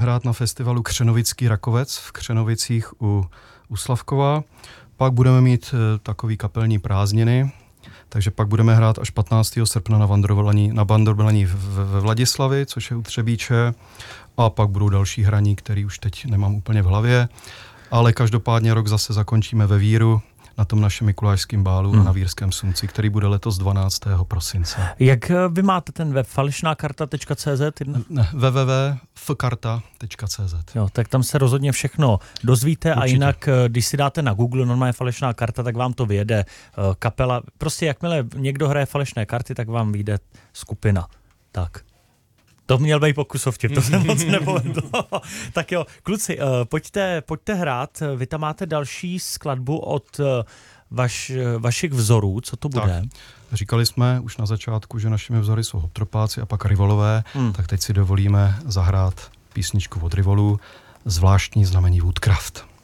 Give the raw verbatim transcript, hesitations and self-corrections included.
hrát na festivalu Křenovický Rakovec v Křenovicích u, u Slavkova. Pak budeme mít e, takový kapelní prázdniny, takže pak budeme hrát až patnáctého srpna na Vandrobelaní, na Vandrobelaní ve Vladislavi, což je u Třebíče. A pak budou další hraní, které už teď nemám úplně v hlavě. Ale každopádně rok zase zakončíme ve Víru na tom našem mikulášském bálu hmm. a na Vírském slunci, který bude letos dvanáctého prosince. Jak vy máte ten web falešnákarta tečka cé zet? Ne, w w w tečka f karta tečka cé zet. Jo, tak tam se rozhodně všechno dozvíte. Určitě. A jinak, když si dáte na Google normálně falešná karta, tak vám to vyjede kapela. Prostě jakmile někdo hraje falešné karty, tak vám vyjde skupina. Tak. To měl být pokus o vtip, to se moc nepovedlo. Tak jo, kluci, pojďte, pojďte hrát. Vy tam máte další skladbu od vaš, vašich vzorů. Co to bude? Tak, říkali jsme už na začátku, že našimi vzory jsou Hoptropáci a pak Rivolové, hmm. tak teď si dovolíme zahrát písničku od Rivolů, Zvláštní znamení Woodcraft.